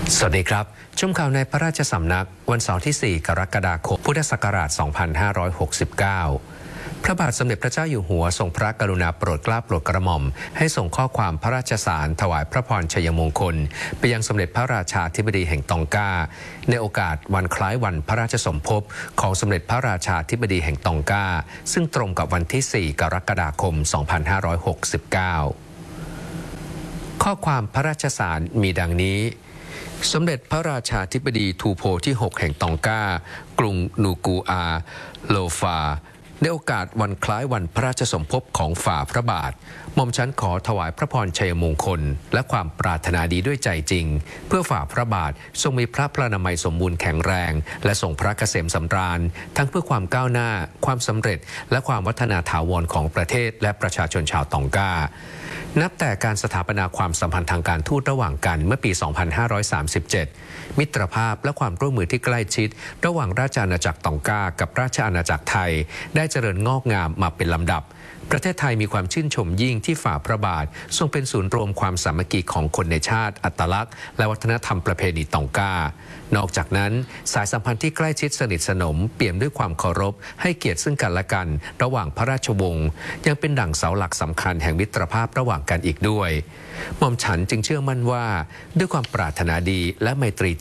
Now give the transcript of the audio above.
สวัสดีครับชมข่าวในพระราชสำนักวันเสาร์ที่ 4 กรกฎาคม พุทธศักราช 2569 พระบาทสมเด็จพระเจ้าอยู่หัวทรงพระกรุณาโปรดเกล้าโปรดกระหม่อมให้ส่งข้อความพระราชสารถวายพระพรชัยมงคลไปยังสมเด็จพระราชาธิบดีแห่งตองกาในโอกาสวันคล้ายวันพระราชสมภพของสมเด็จพระราชาธิบดีแห่งตองกาซึ่งตรงกับวันที่ 4 กรกฎาคม 2569 ข้อความพระราชสารมีดังนี้สมเด็จพระราชาธิบดีทูโพที่ 6 แห่งตองกากรุงนูกูอาโลฟาในโอกาสวันคล้ายวันพระราชสมภพของฝ่าพระบาทหม่อมฉันขอถวายพระพรชัยมงคลและความปรารถนาดีด้วยใจจริงเพื่อฝ่าพระบาททรงมีพระพลานามัยสมบูรณ์แข็งแรงและทรงพระเกษมสำราญทั้งเพื่อความก้าวหน้าความสำเร็จและความวัฒนาถาวรของประเทศและประชาชนชาวตองกานับแต่การสถาปนาความสัมพันธ์ทางการทูตระหว่างกันเมื่อปี 2537 มิตรภาพและความร่วมมือที่ใกล้ชิดระหว่างราชอาณาจักรตองกากับราชอาณาจักรไทยได้เจริญงอกงามมาเป็นลำดับประเทศไทยมีความชื่นชมยิ่งที่ฝ่าพระบาททรงเป็นศูนย์รวมความสามัคคีของคนในชาติอัตลักษณ์และวัฒนธรรมประเพณีตองกานอกจากนั้นสายสัมพันธ์ที่ใกล้ชิดสนิทสนมเปี่ยมด้วยความเคารพให้เกียรติซึ่งกันและกันระหว่างพระราชวงศ์ยังเป็นดั่งเสาหลักสำคัญแห่งมิตรภาพระหว่างกันอีกด้วยหม่อมฉันจึงเชื่อมั่นว่าด้วยความปรารถนาดีและไมตรี